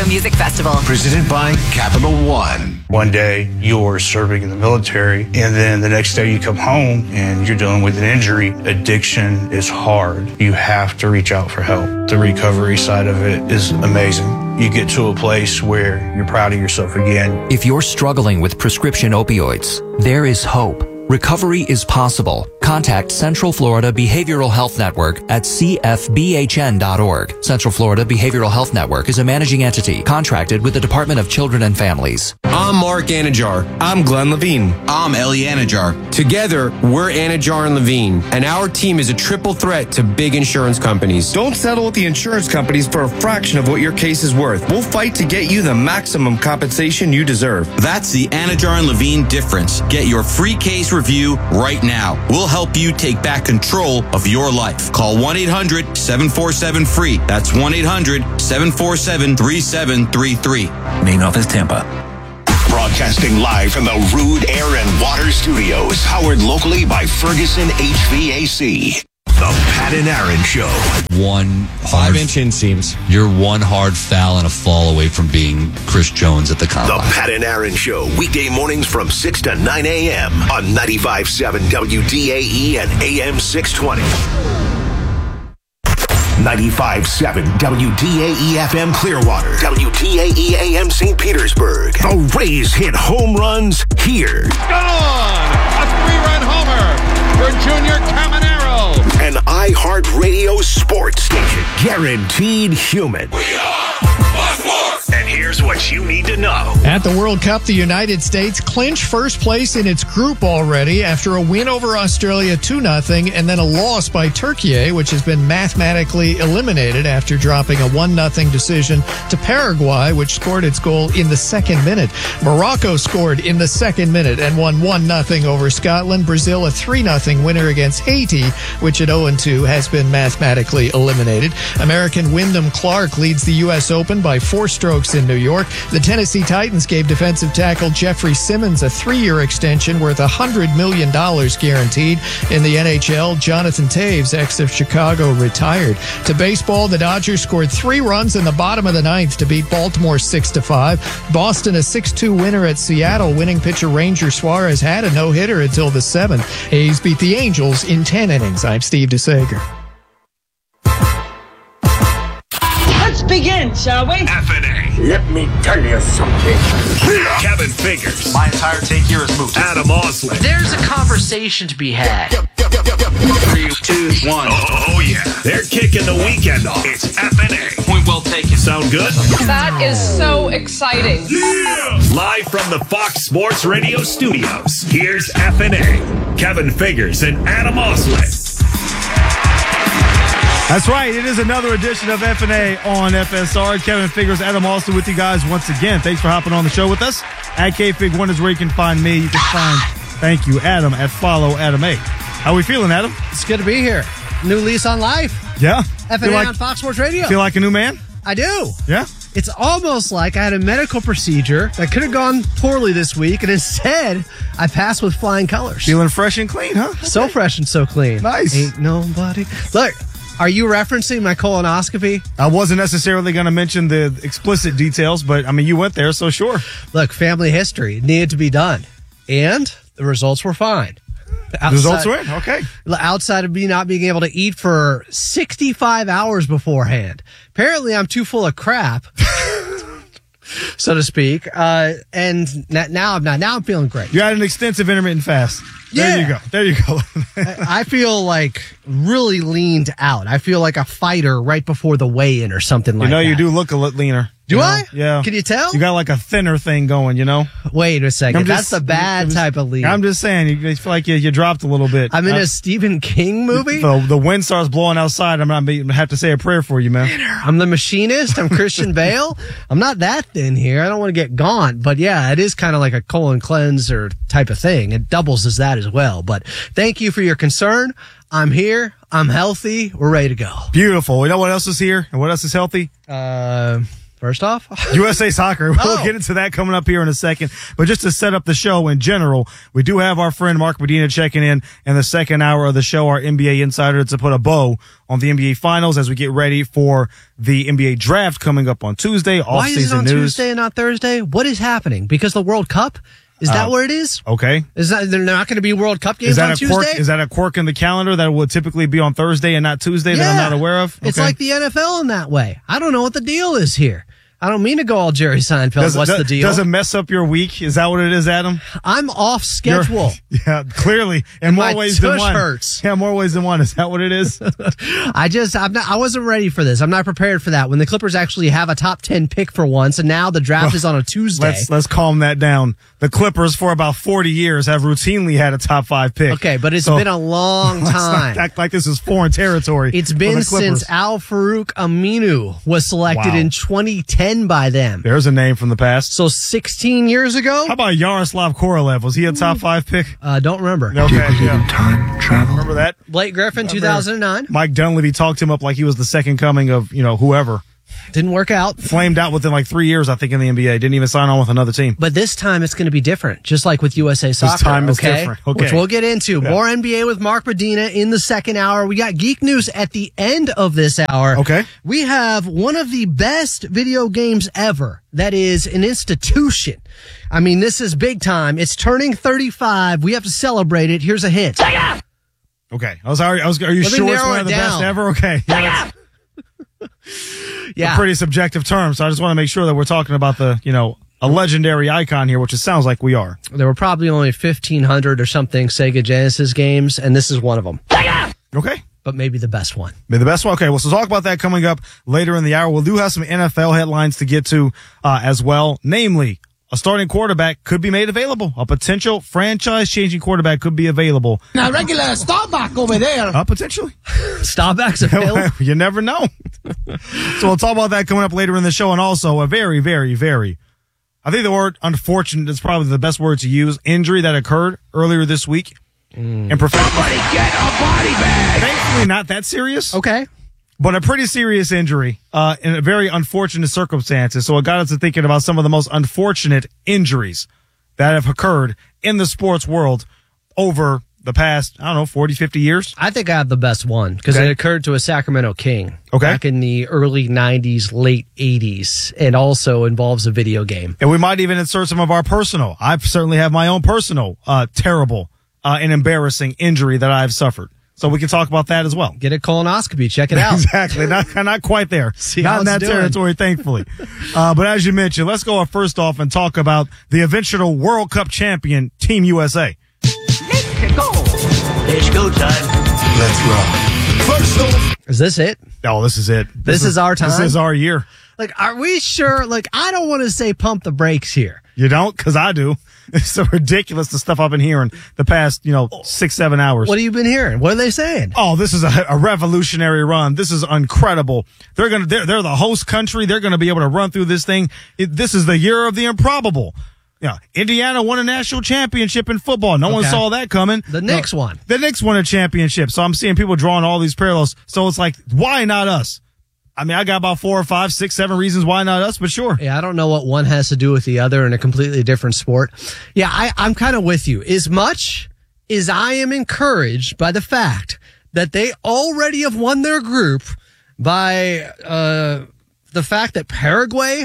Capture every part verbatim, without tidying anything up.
Music Festival. Presented by Capital One. One day you're serving in the military, and then the next day you come home and you're dealing with an injury. Addiction is hard. You have to reach out for help. The recovery side of it is amazing. You get to a place where you're proud of yourself again. If you're struggling with prescription opioids, there is hope. Recovery is possible. Contact Central Florida Behavioral Health Network at c f b h n dot org. Central Florida Behavioral Health Network is a managing entity contracted with the Department of Children and Families. I'm Mark Anajar. I'm Glenn Levine. I'm Ellie Anajar. Together, we're Anajar and Levine, and our team is a triple threat to big insurance companies. Don't settle with the insurance companies for a fraction of what your case is worth. We'll fight to get you the maximum compensation you deserve. That's the Anajar and Levine difference. Get your free case review right now. We'll help you take back control of your life. Call one eight hundred seven four seven free. That's one eight hundred seven four seven three seven three three. Main office, Tampa. Broadcasting live from the Rude Air and Water Studios. Powered locally by Ferguson H V A C. The Pat and Aaron Show. One Five inch inseams. You're one hard foul and a fall away from being Chris Jones at the combine. The Pat and Aaron Show. Weekday mornings from six to nine a.m. on ninety-five point seven W D A E and A M six twenty. ninety-five point seven W D A E F M Clearwater. W D A E A M Saint Petersburg. The Rays hit home runs here. Gone! A three-run homer for Junior Caminero. An iHeartRadio sports station. Guaranteed human. We are one fourth. And here's what you need to know. At the World Cup, the United States clinched first place in its group already after a win over Australia two nothing and then a loss by Turkey, which has been mathematically eliminated after dropping a one nothing decision to Paraguay, which scored its goal in the second minute. Morocco scored in the second minute and won one nothing over Scotland. Brazil a three nothing winner against Haiti, which at oh and two has been mathematically eliminated. American Wyndham Clark leads the U S Open by four strokes in New York. The Tennessee Titans gave defensive tackle Jeffrey Simmons a three-year extension worth one hundred million dollars guaranteed. In the N H L, Jonathan Taves, ex of Chicago, retired. To baseball, the Dodgers scored three runs in the bottom of the ninth to beat Baltimore six to five. Boston a six two winner at Seattle. Winning pitcher Ranger Suarez had a no-hitter until the seventh. A's beat the Angels in ten innings. I'm Steve DeSager. Let's begin, shall we? F N A. Let me tell you something. Kevin Figures. My entire take here is moot. Adam Osley. There's a conversation to be had. Three, two, one. Oh, oh, yeah. They're kicking the weekend off. It's F N A. Point well taken. Sound good? That is so exciting. Yeah! Live from the Fox Sports Radio studios, here's F N A. Kevin Figures and Adam Osley. That's right. It is another edition of F N A on F S R. Kevin Figures, Adam Austin with you guys once again. Thanks for hopping on the show with us. At K Fig one is where you can find me. You can find, thank you, Adam, at Follow Adam A. How are we feeling, Adam? It's good to be here. New lease on life. Yeah. F N A like, on Fox Sports Radio. Feel like a new man? I do. Yeah. It's almost like I had a medical procedure that could have gone poorly this week, and instead, I passed with flying colors. Feeling fresh and clean, huh? Okay. So fresh and so clean. Nice. Ain't nobody. Look. Are you referencing my colonoscopy? I wasn't necessarily going to mention the explicit details, but, I mean, you went there, so sure. Look, family history needed to be done, and the results were fine. Outside, results were in, okay. Outside of me not being able to eat for sixty-five hours beforehand. Apparently, I'm too full of crap, so to speak, uh, and now I'm not. Now I'm feeling great. You had an extensive intermittent fast. There yeah. you go. There you go. I feel like really leaned out. I feel like a fighter right before the weigh-in or something like that. You know, that. you do look a little leaner. Do you know? I? Yeah. Can you tell? You got like a thinner thing going, you know? Wait a second. I'm That's just, the bad just, type of lean. I'm just saying, you feel like you, you dropped a little bit. I'm in I, a Stephen King movie? The, the wind starts blowing outside. I'm not going to have to say a prayer for you, man. I'm the machinist. I'm Christian Bale. I'm not that thin here. I don't want to get gaunt. But yeah, it is kind of like a colon cleanser type of thing. It doubles as that as well. But thank you for your concern. I'm here. I'm healthy. We're ready to go. Beautiful. You know what else is here and what else is healthy? Uh... First off, U S A Soccer. We'll Oh. get into that coming up here in a second. But just to set up the show in general, we do have our friend Mark Medina checking in in the second hour of the show, our N B A insider, to put a bow on the N B A Finals as we get ready for the N B A draft coming up on Tuesday. Why is it on news. Tuesday and not Thursday? What is happening? Because the World Cup? Is that Uh, what it is? Okay. Is that they're not going to be World Cup games Is that on a Tuesday? quirk? Is that a quirk in the calendar that would typically be on Thursday and not Tuesday that I'm Yeah. not aware of? It's Okay. like the N F L in that way. I don't know what the deal is here. I don't mean to go all Jerry Seinfeld. Does it- What's does- the deal? Does it mess up your week? Is that what it is, Adam? I'm off schedule. You're- yeah, clearly, in more My ways than tush one. hurts. Yeah, more ways than one. Is that what it is? I just, I'm not, I wasn't ready for this. I'm not prepared for that. When the Clippers actually have a top ten pick for once, and now the draft is on a Tuesday. Let's let's calm that down. The Clippers, for about forty years, have routinely had a top five pick. Okay, but it's So, been a long let's not time. act like this is foreign territory. It's for been the Clippers. since Al Farouk Aminu was selected Wow. in twenty ten by them. There's a name from the past. So sixteen years ago? How about Yaroslav Korolev? Was he a top five pick? Uh, don't remember. Okay, yeah. Time travel. Remember that? Blake Griffin, two thousand nine. Mike Dunleavy talked him up like he was the second coming of, you know, whoever. Didn't work out. Flamed out within like three years, I think, in the N B A. Didn't even sign on with another team. But this time it's going to be different, just like with U S A Soccer. time is okay? different. Okay. Which we'll get into. Yeah. More N B A with Mark Medina in the second hour. We got Geek News at the end of this hour. Okay. We have one of the best video games ever. That is an institution. I mean, this is big time. It's turning thirty-five. We have to celebrate it. Here's a hint. Okay. I was, I was, are you Let me sure it's narrow one it of the down. best ever? Okay. Yeah, that's Yeah. a pretty subjective term, so I just want to make sure that we're talking about the, you know, a legendary icon here, which it sounds like we are. There were probably only fifteen hundred or something Sega Genesis games, and this is one of them. Okay. But maybe the best one. Maybe the best one. Okay, well, so talk about that coming up later in the hour. We'll do have some N F L headlines to get to uh, as well. Namely, a starting quarterback could be made available. A potential franchise-changing quarterback could be available. Now, regular Starbuck over there. Uh, potentially. Starbucks available? You never know. So we'll talk about that coming up later in the show. And also a very, very, very, I think the word unfortunate is probably the best word to use, injury that occurred earlier this week. Mm. And professional. Somebody get a body bag. Thankfully, not that serious. Okay. But a pretty serious injury, uh, in a very unfortunate circumstances. So it got us to thinking about some of the most unfortunate injuries that have occurred in the sports world over the past, I don't know, forty, fifty years. I think I have the best one because Okay. it occurred to a Sacramento King Okay. back in the early nineties, late eighties, and also involves a video game. And we might even insert some of our personal. I certainly have my own personal, uh, terrible, uh, and embarrassing injury that I've suffered. So we can talk about that as well. Get a colonoscopy. Check it out. Exactly. Not, not quite there. See not how in it's that doing. territory, thankfully. uh, but as you mentioned, let's go first off and talk about the eventual World Cup champion, Team U S A. Let's go. It's go time. Let's roll. First off. Is this it? Oh, this is it. This is our time? This is our year. Like, are we sure? Like, I don't want to say pump the brakes here. You don't? Because I do. It's so ridiculous, the stuff I've been hearing the past, you know, six, seven hours. What have you been hearing? What are they saying? Oh, this is a, a revolutionary run. This is incredible. They're gonna, they're, they're the host country. They're gonna be able to run through this thing. It, this is the year of the improbable. Yeah, Indiana won a national championship in football. No one Okay. saw that coming. The Knicks No, won. The Knicks won a championship. So I'm seeing people drawing all these parallels. So it's like, why not us? I mean, I got about four or five, six, seven reasons why not us, but sure. Yeah, I don't know what one has to do with the other in a completely different sport. Yeah, I, I'm kind of with you. As much as I am encouraged by the fact that they already have won their group by uh, the fact that Paraguay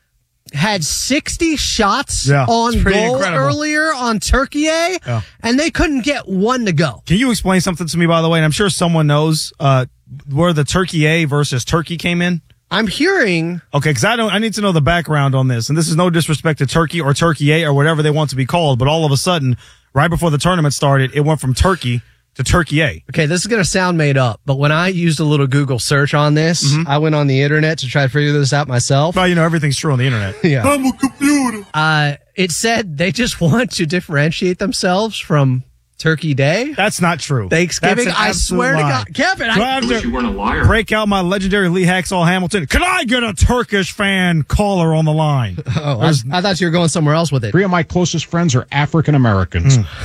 had sixty shots Yeah, on it's pretty goal incredible. earlier on Turkey, Yeah. and they couldn't get one to go. Can you explain something to me, by the way? And I'm sure someone knows, uh, where the Turkey A versus Turkey came in. I'm hearing. Okay, because I don't. I need to know the background on this, and this is no disrespect to Turkey or Turkey A or whatever they want to be called. But all of a sudden, right before the tournament started, it went from Turkey to Turkey A. Okay, this is going to sound made up, but when I used a little Google search on this, I went on the internet to try to figure this out myself. Well, you know everything's true on the internet. Yeah. I'm a computer. Uh, it said they just want to differentiate themselves from Turkey Day. That's not true. Thanksgiving. That's an I absolute swear to lie. God, Kevin. Do I, I have to you weren't a liar. break out my legendary Lee Hacksaw Hamilton? Can I get a Turkish fan caller on the line? oh, I, I thought you were going somewhere else with it. Three of my closest friends are African Americans. Hmm.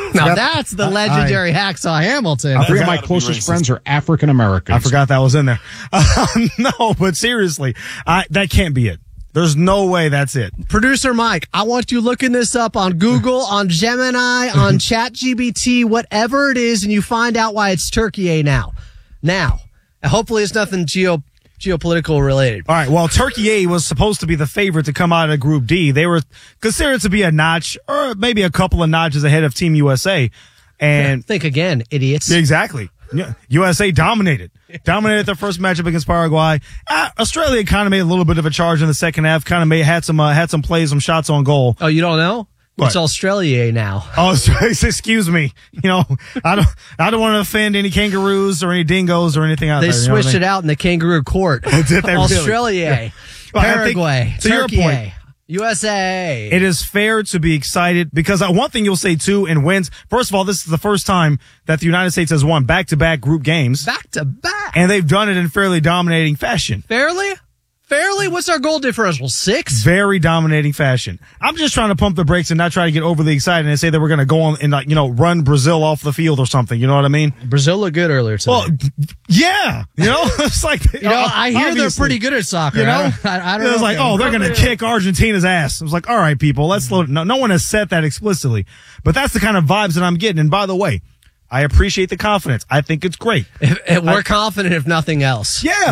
Now that's the legendary I, Hacksaw Hamilton. I forget my closest friends are African Americans. I forgot that was in there. Uh, no, but seriously, I, that can't be it. There's no way that's it. Producer Mike, I want you looking this up on Google, on Gemini, on ChatGPT, whatever it is, and you find out why it's Turkey now. Now, hopefully it's nothing geo geopolitical related. All right, well, Turkey A was supposed to be the favorite to come out of Group D. They were considered to be a notch or maybe a couple of notches ahead of Team U S A. And yeah, think again, idiots. Exactly. Yeah, U S A dominated. Dominated their first matchup against Paraguay. Uh, Australia kind of made a little bit of a charge in the second half. Kind of made had some uh, had some plays, some shots on goal. Oh, you don't know? What? It's Australia now. Oh, excuse me. You know, I don't I don't want to offend any kangaroos or any dingoes or anything out they there. They switched you know it out in the kangaroo court. Did they Australia, really? Yeah. Well, Paraguay, think, to Turkey, your point, U S A. It is fair to be excited because one thing you'll say too in wins. First of all, this is the first time that the United States has won back-to-back group games. Back to back. And they've done it in fairly dominating fashion. Fairly? Fairly? What's our goal differential? Six? Very dominating fashion. I'm just trying to pump the brakes and not try to get overly excited and say that we're going to go on and, like, you know, run Brazil off the field or something. You know what I mean? Brazil looked good earlier today. Well, yeah. You know, it's like, you know, uh, I hear they're pretty good at soccer. You know, I don't, I, I don't it was know like, oh, they're going to kick Argentina's ass. I was like, all right, people, let's slow it. No, no one has said that explicitly, but that's the kind of vibes that I'm getting. And by the way, I appreciate the confidence. I think it's great. If, if we're I, confident, if nothing else. Yeah.